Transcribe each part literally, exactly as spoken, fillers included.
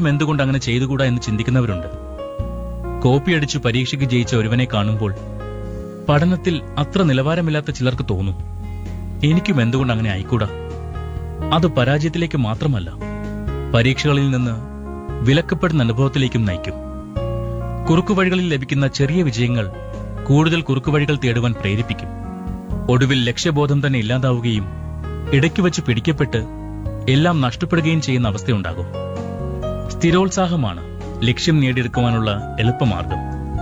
എനിക്കും എന്തുകൊണ്ട് അങ്ങനെ ചെയ്തുകൂടാ എന്ന് ചിന്തിക്കുന്നവരുണ്ട്. കോപ്പിയടിച്ചു പരീക്ഷയ്ക്ക് ജയിച്ച ഒരുവനെ കാണുമ്പോൾ പഠനത്തിൽ അത്ര നിലവാരമില്ലാത്ത ചിലർക്ക് തോന്നും, എനിക്കും എന്തുകൊണ്ട് അങ്ങനെ ആയിക്കൂടാ. അത് പരാജയത്തിലേക്ക് മാത്രമല്ല, പരീക്ഷകളിൽ നിന്ന് വിലക്കപ്പെടുന്ന അനുഭവത്തിലേക്കും നയിക്കും. കുറുക്കുവഴികളിൽ ലഭിക്കുന്ന ചെറിയ വിജയങ്ങൾ കൂടുതൽ കുറുക്കുവഴികൾ തേടുവാൻ പ്രേരിപ്പിക്കും. ഒടുവിൽ ലക്ഷ്യബോധം തന്നെ ഇല്ലാതാവുകയും ഇടയ്ക്ക് വച്ച് പിടിക്കപ്പെട്ട് എല്ലാം നഷ്ടപ്പെടുകയും ചെയ്യുന്ന അവസ്ഥയുണ്ടാകും. സ്ഥിരോത്സാഹമാണ് ലക്ഷ്യം നേടിയെടുക്കുവാനുള്ള എളുപ്പമാർഗം.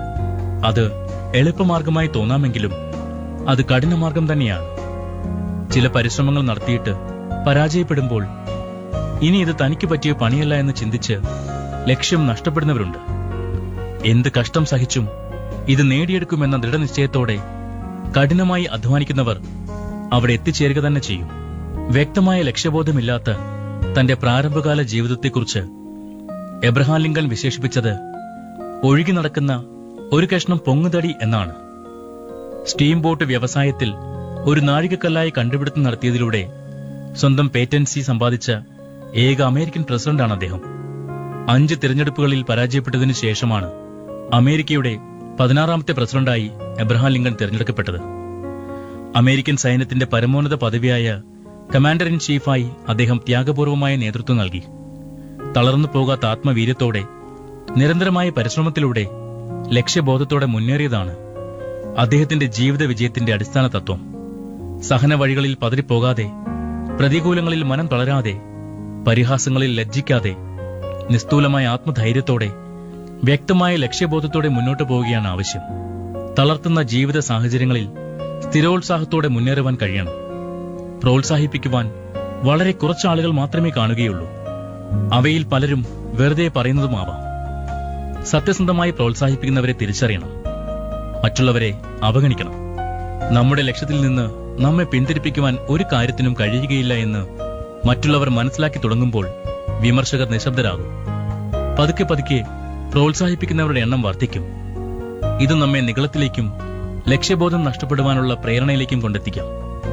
അത് എളുപ്പമാർഗമായി തോന്നാമെങ്കിലും അത് കഠിനമാർഗം തന്നെയാണ്. ചില പരിശ്രമങ്ങൾ നടത്തിയിട്ട് പരാജയപ്പെടുമ്പോൾ ഇനി ഇത് തനിക്ക് പറ്റിയ പണിയല്ല എന്ന് ചിന്തിച്ച് ലക്ഷ്യം നഷ്ടപ്പെടുന്നവരുണ്ട്. എന്ത് കഷ്ടം സഹിച്ചും ഇത് നേടിയെടുക്കുമെന്ന ദൃഢനിശ്ചയത്തോടെ കഠിനമായി അധ്വാനിക്കുന്നവർ അവിടെ എത്തിച്ചേരുക തന്നെ ചെയ്യും. വ്യക്തമായ ലക്ഷ്യബോധമില്ലാത്ത തന്റെ പ്രാരംഭകാല ജീവിതത്തെക്കുറിച്ച് എബ്രഹാം ലിങ്കൺ വിശേഷിപ്പിച്ചത് ഒഴുകി നടക്കുന്ന ഒരു കഷ്ണം പൊങ്ങുതടി എന്നാണ്. സ്റ്റീം ബോട്ട് വ്യവസായത്തിൽ ഒരു നാഴികക്കല്ലായി കണ്ടുപിടുത്തം നടത്തിയതിലൂടെ സ്വന്തം പേറ്റൻസി സമ്പാദിച്ച ഏക അമേരിക്കൻ പ്രസിഡന്റാണ് അദ്ദേഹം. അഞ്ച് തിരഞ്ഞെടുപ്പുകളിൽ പരാജയപ്പെട്ടതിനു ശേഷമാണ് അമേരിക്കയുടെ പതിനാറാമത്തെ പ്രസിഡന്റായി എബ്രഹാം ലിങ്കൺ തിരഞ്ഞെടുക്കപ്പെട്ടത്. അമേരിക്കൻ സൈന്യത്തിന്റെ പരമോന്നത പദവിയായ കമാൻഡർ ഇൻ ചീഫായി അദ്ദേഹം ത്യാഗപൂർവമായ നേതൃത്വം നൽകി. തളർന്നു പോകാത്ത ആത്മവീര്യത്തോടെ നിരന്തരമായ പരിശ്രമത്തിലൂടെ ലക്ഷ്യബോധത്തോടെ മുന്നേറിയതാണ് അദ്ദേഹത്തിന്റെ ജീവിത വിജയത്തിന്റെ അടിസ്ഥാന തത്വം. സഹന വഴികളിൽ പതറിപ്പോകാതെ, പ്രതികൂലങ്ങളിൽ മനം തളരാതെ, പരിഹാസങ്ങളിൽ ലജ്ജിക്കാതെ, നിസ്തൂലമായ ആത്മധൈര്യത്തോടെ വ്യക്തമായ ലക്ഷ്യബോധത്തോടെ മുന്നോട്ടു പോവുകയാണ് ആവശ്യം. തളർത്തുന്ന ജീവിത സാഹചര്യങ്ങളിൽ സ്ഥിരോത്സാഹത്തോടെ മുന്നേറുവാൻ കഴിയണം. പ്രോത്സാഹിപ്പിക്കുവാൻ വളരെ കുറച്ചാളുകൾ മാത്രമേ കാണുകയുള്ളൂ. അവയിൽ പലരും വെറുതെ പറയുന്നതുമാവാം. സത്യസന്ധമായി പ്രോത്സാഹിപ്പിക്കുന്നവരെ തിരിച്ചറിയണം. മറ്റുള്ളവരെ അവഗണിക്കണം. നമ്മുടെ ലക്ഷ്യത്തിൽ നിന്ന് നമ്മെ പിന്തിരിപ്പിക്കുവാൻ ഒരു കാര്യത്തിനും കഴിയുകയില്ല എന്ന് മറ്റുള്ളവർ മനസ്സിലാക്കി തുടങ്ങുമ്പോൾ വിമർശകർ നിശബ്ദരാകും. പതുക്കെ പതുക്കെ പ്രോത്സാഹിപ്പിക്കുന്നവരുടെ എണ്ണം വർദ്ധിക്കും. ഇത് നമ്മെ നിഗളത്തിലേക്കും ലക്ഷ്യബോധം നഷ്ടപ്പെടുവാനുള്ള പ്രേരണയിലേക്കും കൊണ്ടെത്തിക്കാം.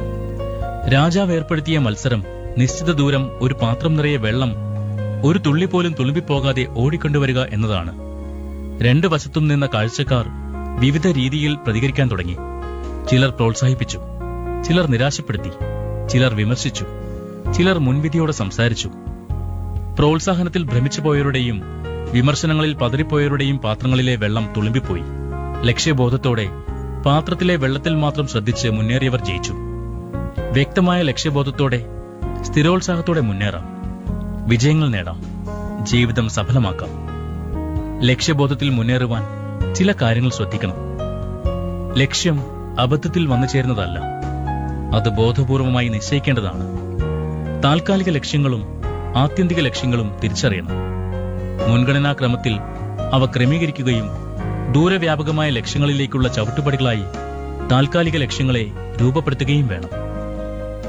രാജാവ് ഏർപ്പെടുത്തിയ മത്സരം നിശ്ചിത ദൂരം ഒരു പാത്രം നിറയെ വെള്ളം ഒരു തുള്ളി പോലും തുളുമ്പിപ്പോകാതെ ഓടിക്കൊണ്ടുവരിക എന്നതാണ്. രണ്ടു വശത്തും നിന്ന കാഴ്ചക്കാർ വിവിധ രീതിയിൽ പ്രതികരിക്കാൻ തുടങ്ങി. ചിലർ പ്രോത്സാഹിപ്പിച്ചു, ചിലർ നിരാശപ്പെടുത്തി, ചിലർ വിമർശിച്ചു, ചിലർ മുൻവിധിയോടെ സംസാരിച്ചു. പ്രോത്സാഹനത്തിൽ ഭ്രമിച്ചുപോയവരുടെയും വിമർശനങ്ങളിൽ പതറിപ്പോയവരുടെയും പാത്രങ്ങളിലെ വെള്ളം തുളുമ്പിപ്പോയി. ലക്ഷ്യബോധത്തോടെ പാത്രത്തിലെ വെള്ളത്തിൽ മാത്രം ശ്രദ്ധിച്ച് മുന്നേറിയവർ ജയിച്ചു. വ്യക്തമായ ലക്ഷ്യബോധത്തോടെ സ്ഥിരോത്സാഹത്തോടെ മുന്നേറാം, വിജയങ്ങൾ നേടാം, ജീവിതം സഫലമാക്കാം. ലക്ഷ്യബോധത്തിൽ മുന്നേറുവാൻ ചില കാര്യങ്ങൾ ശ്രദ്ധിക്കണം. ലക്ഷ്യം അബദ്ധത്തിൽ വന്നു ചേരുന്നതല്ല, അത് ബോധപൂർവമായി നിശ്ചയിക്കേണ്ടതാണ്. താൽക്കാലിക ലക്ഷ്യങ്ങളും ആത്യന്തിക ലക്ഷ്യങ്ങളും തിരിച്ചറിയണം. മുൻഗണനാക്രമത്തിൽ അവ ക്രമീകരിക്കുകയും ദൂരവ്യാപകമായ ലക്ഷ്യങ്ങളിലേക്കുള്ള ചവിട്ടുപടികളായി താൽക്കാലിക ലക്ഷ്യങ്ങളെ രൂപപ്പെടുത്തുകയും വേണം.